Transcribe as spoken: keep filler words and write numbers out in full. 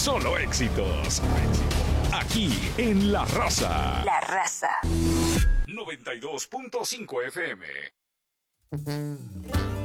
solo éxitos. Aquí en La Raza. La Raza. noventa y dos punto cinco F M.